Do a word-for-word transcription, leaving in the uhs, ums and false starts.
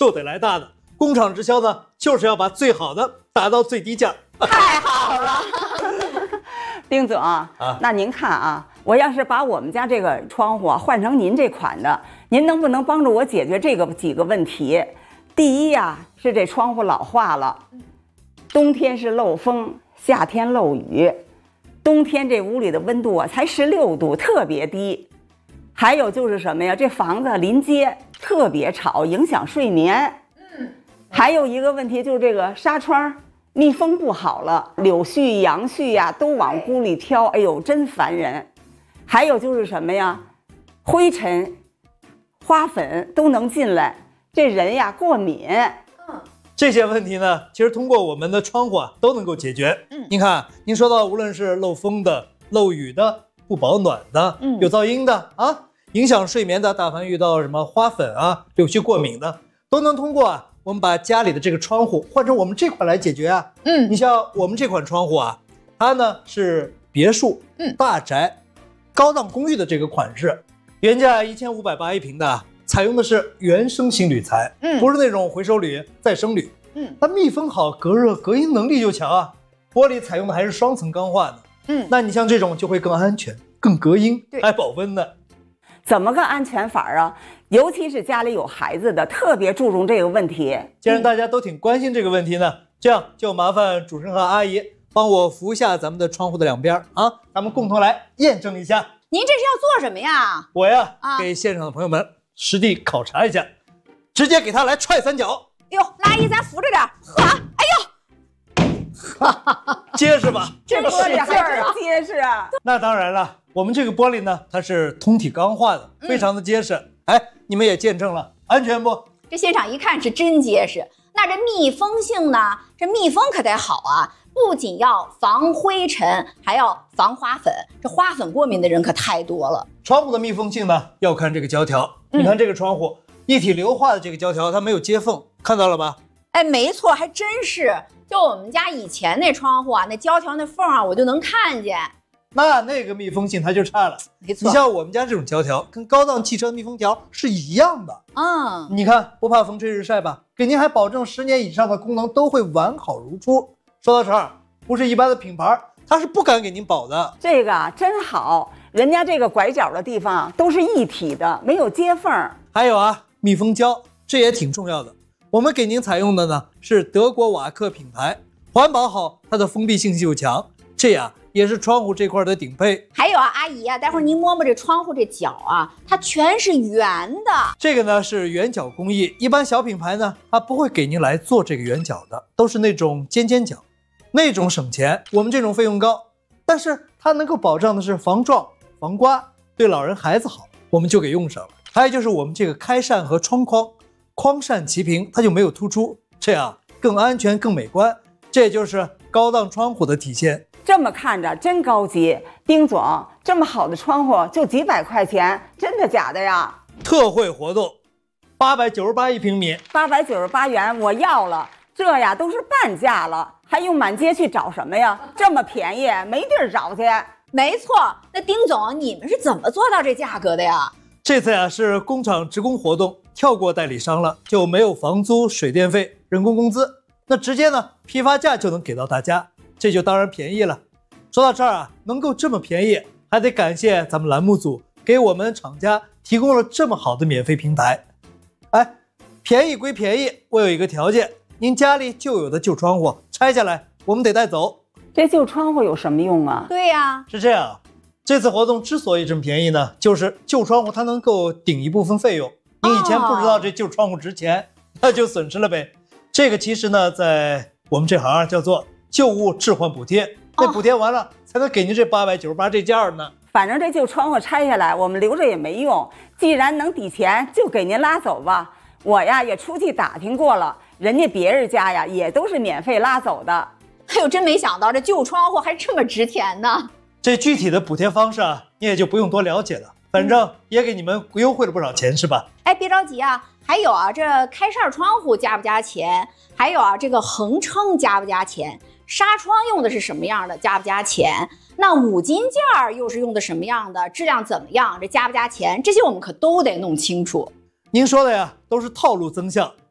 就得来大的。工厂直销呢，就是要把最好的打到最低价。 太好了， 丁总啊，那您看啊，我要是把我们家这个窗户啊换成您这款的，您能不能帮助我解决这个几个问题？第一呀、啊，是这窗户老化了，冬天是漏风，夏天漏雨，冬天这屋里的温度啊才十六度，特别低。还有就是什么呀？这房子临街特别吵，影响睡眠。嗯，还有一个问题就是这个纱窗密封不好了，柳絮、杨絮呀、啊、都往屋里飘，哎呦，真烦人。还有就是什么呀？灰尘、花粉都能进来，这人呀过敏。 嗯，这些问题呢，其实通过我们的窗户啊都能够解决。嗯，您看，您说到无论是漏风的、漏雨的、不保暖的、嗯、有噪音的啊，影响睡眠的，大凡遇到什么花粉啊、柳絮过敏的，都能通过啊我们把家里的这个窗户换成我们这款来解决啊。嗯，你像我们这款窗户啊，它呢是别墅、嗯、大宅、高档公寓的这个款式，原价一千五百八一平的，采用的是原生型铝材，嗯，不是那种回收铝、再生铝。嗯，它密封好，隔热隔音能力就强啊。玻璃采用的还是双层钢化的。嗯，那你像这种就会更安全、更隔音，还保温呢。 怎么个安全法啊？尤其是家里有孩子的，特别注重这个问题。 既然大家都挺关心这个问题呢，这样就麻烦主持人和阿姨帮我扶一下咱们的窗户的两边啊，咱们共同来验证一下。 您这是要做什么呀？ 我呀，啊、给现场的朋友们实地考察一下，直接给他来踹三脚。 哟，阿姨，咱扶着点。啊，哎呦，结实吧？ 这玻璃还真结实啊！ 那当然了。我们这个玻璃呢，它是通体钢化的，非常的结实。嗯、哎，你们也见证了，安全不？ 这现场一看是真结实。那这密封性呢？这密封可得好啊！不仅要防灰尘，还要防花粉。这花粉过敏的人可太多了。 窗户的密封性呢，要看这个胶条。嗯、你看这个窗户，一体硫化的这个胶条，它没有接缝，看到了吧？ 哎，没错，还真是。就我们家以前那窗户啊，那胶条那缝啊，我就能看见。 那那个密封性它就差了，没错。你像我们家这种胶条，跟高档汽车密封条是一样的。嗯，你看不怕风吹日晒吧？给您还保证十年以上的功能都会完好如初。说到这儿，不是一般的品牌，它是不敢给您保的。 这个真好，人家这个拐角的地方都是一体的，没有接缝。 还有啊，密封胶这也挺重要的。我们给您采用的呢是德国瓦克品牌，环保好，它的封闭性又强，这样。也是窗户这块的顶配。 还有啊，阿姨啊，待会儿您摸摸这窗户这角啊，它全是圆的。 这个呢是圆角工艺，一般小品牌呢，它不会给您来做这个圆角的，都是那种尖尖角，那种省钱。我们这种费用高，但是它能够保障的是防撞、防刮，对老人孩子好，我们就给用上了。还有就是我们这个开扇和窗框，框扇齐平，它就没有突出，这样更安全、更美观。这就是高档窗户的体现。 这么看着真高级，丁总，这么好的窗户就几百块钱，真的假的呀？ 特惠活动，八百九十八一平米， 八百九十八元我要了，这呀都是半价了，还用满街去找什么呀？这么便宜，没地儿找去。 没错，那丁总，你们是怎么做到这价格的呀？ 这次呀是工厂职工活动，跳过代理商了，就没有房租、水电费、人工工资，那直接呢批发价就能给到大家。这就当然便宜了。说到这儿啊，能够这么便宜，还得感谢咱们栏目组给我们厂家提供了这么好的免费平台。哎，便宜归便宜，我有一个条件，您家里旧有的旧窗户拆下来，我们得带走。 这旧窗户有什么用啊？ 对呀， 是这样，这次活动之所以这么便宜呢，就是旧窗户它能够顶一部分费用。您以前不知道这旧窗户值钱，那就损失了呗。这个其实呢，在我们这行叫做旧物置换补贴，那补贴完了、哦、才能给您这八百九十八这件呢。 反正这旧窗户拆下来，我们留着也没用，既然能抵钱，就给您拉走吧。我呀也出去打听过了，人家别人家呀也都是免费拉走的。 哎呦，真没想到这旧窗户还这么值钱呢。 这具体的补贴方式啊，你也就不用多了解了，反正也给你们优惠了不少钱，是吧？ 哎，别着急啊，还有啊，这开扇窗户加不加钱？还有啊，这个横撑加不加钱？纱窗用的是什么样的，加不加钱？那五金件又是用的什么样的，质量怎么样，这加不加钱？这些我们可都得弄清楚。 您说的呀，都是套路增项，